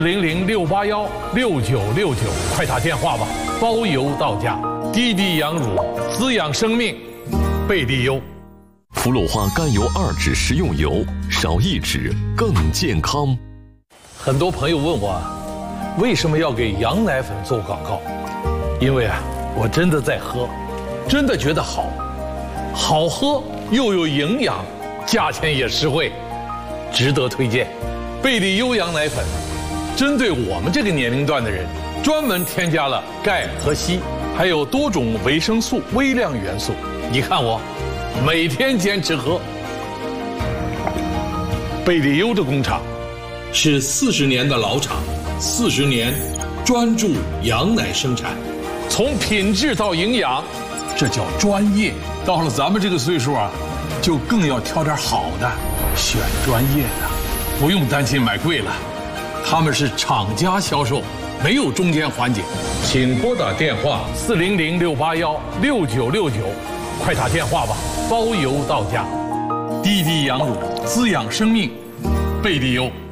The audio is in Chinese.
0068169969，快打电话吧，包邮到家。滴滴羊乳，滋养生命，贝利优。 氟氯化甘油2酯食用油，少1酯更健康。 很多朋友问我，为什么要给羊奶粉做广告？因为我真的在喝，真的觉得好喝又有营养，价钱也实惠，值得推荐。贝利优羊奶粉针对我们这个年龄段的人，专门添加了钙和硒，还有多种维生素、微量元素。你看我每天坚持喝。贝利优的工厂是40年的老厂，40年专注羊奶生产，从品质到营养，这叫专业。到了咱们这个岁数就更要挑点好的，选专业的，不用担心买贵了。他们是厂家销售，没有中间环节。请拨打电话40068169969，快打电话吧，包邮到家。滴滴羊乳，滋养生命，贝利优。